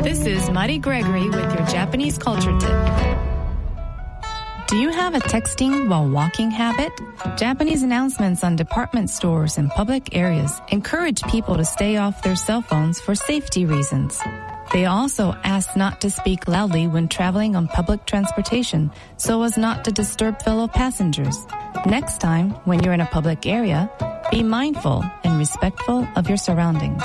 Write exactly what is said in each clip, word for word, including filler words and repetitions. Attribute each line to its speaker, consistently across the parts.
Speaker 1: This is Mari Gregory with your Japanese culture tip. Do you have a texting while walking habit? Japanese announcements on department stores and public areas encourage people to stay off their cell phones for safety reasons. They also ask not to speak loudly when traveling on public transportation so as not to disturb fellow passengers. Next time, when you're in a public area, be mindful and respectful of your surroundings.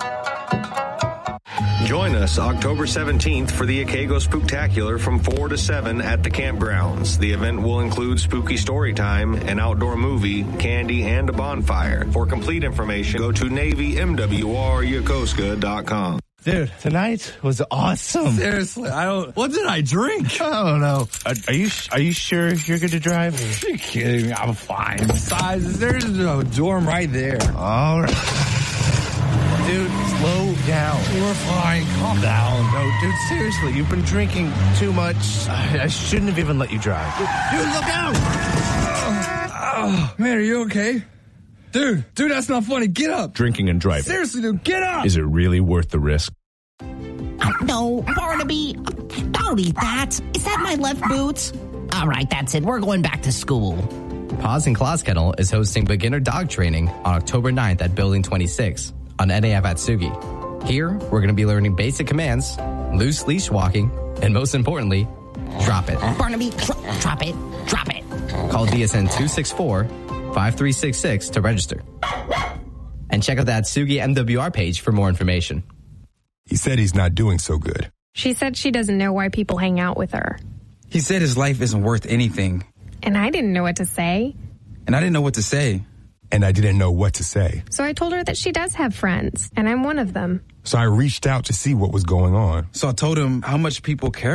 Speaker 2: Join us October seventeenth for the Akego Spooktacular from four to seven at the campgrounds. The event will include spooky story time, an outdoor movie, candy, and a bonfire. For complete information, go to Navy M W R Yokosuka dot com.
Speaker 3: Dude, tonight was awesome.
Speaker 4: Seriously, I don't. What did I drink?
Speaker 3: I don't know. Are, are you Are you sure you're good to drive?
Speaker 4: Are you kidding me? I'm fine. Besides, there's a dorm right there.
Speaker 3: All right. Dude, slow down.
Speaker 4: We're fine. Calm down.
Speaker 3: No, dude, seriously, you've been drinking too much. I, I shouldn't have even let you drive.
Speaker 4: Dude, look out! Oh, oh, man, are you okay? Dude, dude, that's not funny. Get up.
Speaker 5: Drinking and driving.
Speaker 4: Seriously, dude, get up.
Speaker 5: Is it really worth the risk?
Speaker 6: No, Barnaby, don't eat that. Is that my left boot? All right, that's it. We're going back to school.
Speaker 7: Paws and Claws Kennel is hosting beginner dog training on October ninth at Building twenty-six on N A F Atsugi. Here, we're going to be learning basic commands, loose leash walking, and most importantly, drop it.
Speaker 6: Barnaby, drop it, drop it.
Speaker 7: Call D S N two six four, five three six six to register. And check out the Atsugi M W R page for more information.
Speaker 8: He said he's not doing so good.
Speaker 9: She said she doesn't know why people hang out with her.
Speaker 10: He said his life isn't worth anything.
Speaker 9: And I didn't know what to say.
Speaker 10: And I didn't know what to say.
Speaker 8: And I didn't know what to say.
Speaker 9: So I told her that she does have friends, and I'm one of them.
Speaker 8: So I reached out to see what was going on.
Speaker 10: So I told him how much people care